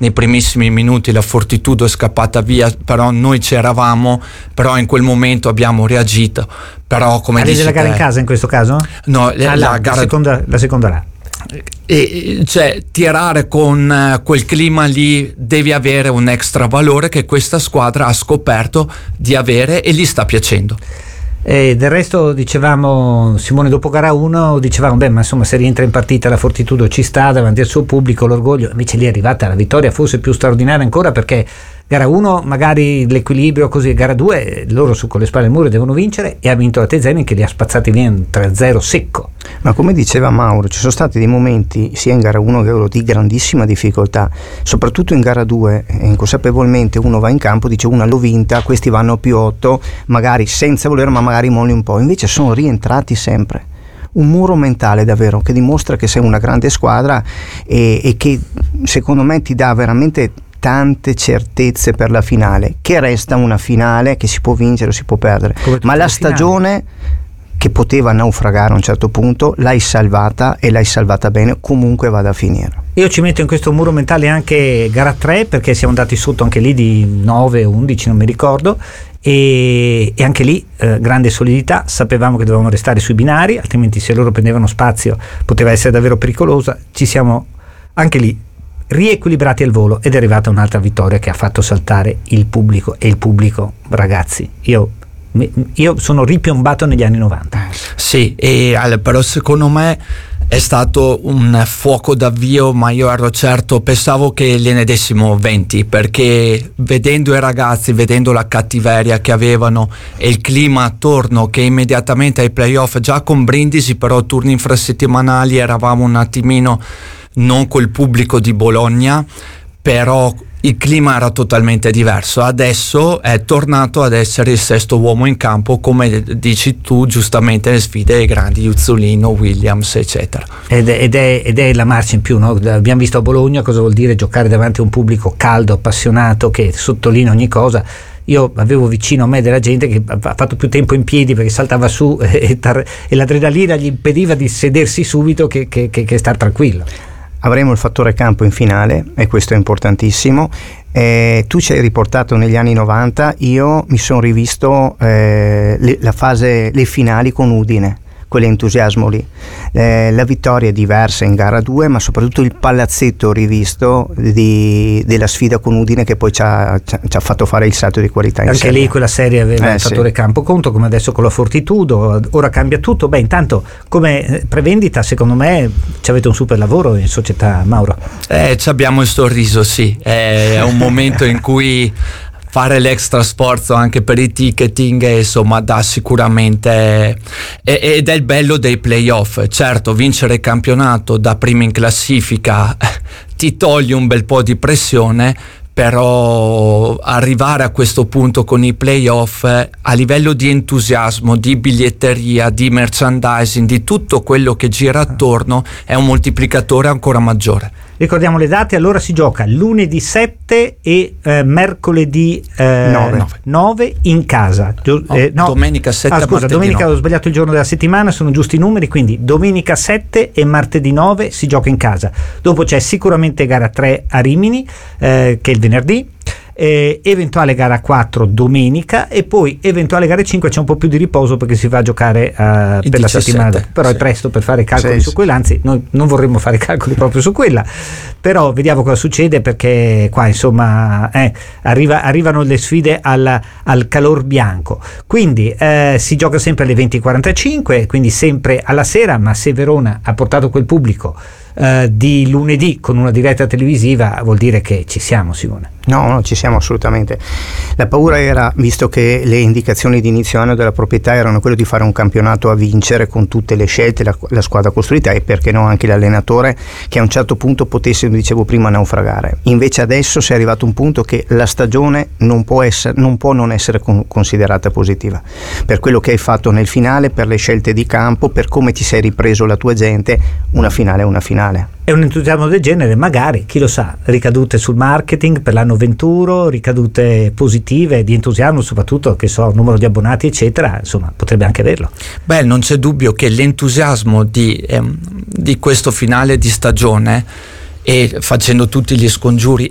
nei primissimi minuti la Fortitudo è scappata via, però noi c'eravamo, però in quel momento abbiamo reagito. Però come dici della gara in casa in questo caso? No, la seconda là. E cioè tirare con quel clima lì devi avere un extra valore che questa squadra ha scoperto di avere e gli sta piacendo. E del resto dicevamo, Simone, dopo gara 1 dicevamo beh, ma insomma se rientra in partita la Fortitudo ci sta davanti al suo pubblico, l'orgoglio, invece lì è arrivata la vittoria forse più straordinaria ancora, perché gara 1 magari l'equilibrio così, gara 2 loro su con le spalle al muro devono vincere, e ha vinto la Tezeni che li ha spazzati via in 3-0 secco. Ma come diceva Mauro, ci sono stati dei momenti sia in gara 1 che gara 2 di grandissima difficoltà, soprattutto in gara 2 inconsapevolmente uno va in campo, dice una l'ho vinta, questi vanno più 8, magari senza voler, ma magari molli un po', invece sono rientrati sempre. Un muro mentale davvero che dimostra che sei una grande squadra e che secondo me ti dà veramente tante certezze per la finale, che resta una finale che si può vincere o si può perdere, ma la stagione che poteva naufragare a un certo punto l'hai salvata, e l'hai salvata bene, comunque vada a finire. Io ci metto in questo muro mentale anche gara 3, perché siamo andati sotto anche lì di 9 o 11, non mi ricordo, e anche lì grande solidità, sapevamo che dovevamo restare sui binari, altrimenti se loro prendevano spazio poteva essere davvero pericolosa. Ci siamo anche lì riequilibrati al volo ed è arrivata un'altra vittoria che ha fatto saltare il pubblico, e il pubblico, ragazzi, io sono ripiombato negli anni 90. Sì, però secondo me è stato un fuoco d'avvio, ma io ero certo, pensavo che gliene dessimo 20, perché vedendo i ragazzi, vedendo la cattiveria che avevano e il clima attorno, che immediatamente ai playoff, già con Brindisi però turni infrasettimanali eravamo un attimino non col pubblico di Bologna, però il clima era totalmente diverso. Adesso è tornato ad essere il sesto uomo in campo, come dici tu giustamente, le sfide grandi, Uzzolino, Williams eccetera, ed è la marcia in più, no? Abbiamo visto a Bologna cosa vuol dire giocare davanti a un pubblico caldo, appassionato, che sottolinea ogni cosa. Io avevo vicino a me della gente che ha fatto più tempo in piedi perché saltava su e l'adrenalina gli impediva di sedersi subito che star tranquillo. Avremo il fattore campo in finale, e questo è importantissimo. Tu ci hai riportato negli anni 90, io mi sono rivisto le finali con Udine, quell'entusiasmo lì. La vittoria è diversa in gara 2, ma soprattutto il palazzetto rivisto della sfida con Udine, che poi ci ha fatto fare il salto di qualità in anche serie. Lì quella serie aveva il fattore campo conto, come adesso con la Fortitudo. Ora cambia tutto. Beh, intanto come prevendita secondo me ci avete un super lavoro in società, Mauro. Ci abbiamo il sorriso, sì, è un momento in cui fare l'extra sforzo anche per i ticketing, insomma, dà sicuramente, ed è il bello dei playoff. Certo, vincere il campionato da prima in classifica ti toglie un bel po' di pressione, però arrivare a questo punto con i playoff a livello di entusiasmo, di biglietteria, di merchandising, di tutto quello che gira attorno, è un moltiplicatore ancora maggiore. Ricordiamo le date: allora si gioca lunedì 7 e mercoledì 9 in casa. Domenica 7 scusa, domenica 9. Ho sbagliato il giorno della settimana, sono giusti i numeri, quindi domenica 7 e martedì 9 si gioca in casa. Dopo c'è sicuramente gara 3 a Rimini, che è il venerdì, eventuale gara 4 domenica, e poi eventuale gara 5 c'è un po' più di riposo perché si va a giocare per 17, la settimana, però è presto per fare calcoli su quella, anzi noi non vorremmo fare calcoli proprio su quella, però vediamo cosa succede, perché qua insomma arrivano le sfide al calor bianco, quindi si gioca sempre alle 20:45, quindi sempre alla sera, ma se Verona ha portato quel pubblico di lunedì con una diretta televisiva vuol dire che ci siamo, Simone. No, ci siamo assolutamente. La paura era, visto che le indicazioni di inizio anno della proprietà erano quello di fare un campionato a vincere con tutte le scelte, la squadra costruita, e perché no anche l'allenatore, che a un certo punto potesse, come dicevo prima, naufragare. Invece adesso si è arrivato a un punto che la stagione non può non essere considerata positiva per quello che hai fatto nel finale, per le scelte di campo, per come ti sei ripreso la tua gente. Una finale è una finale. È un entusiasmo del genere, magari, chi lo sa, ricadute sul marketing per l'anno venturo, ricadute positive di entusiasmo, soprattutto, che so, numero di abbonati eccetera, insomma potrebbe anche averlo. Beh, non c'è dubbio che l'entusiasmo di questo finale di stagione, e facendo tutti gli scongiuri,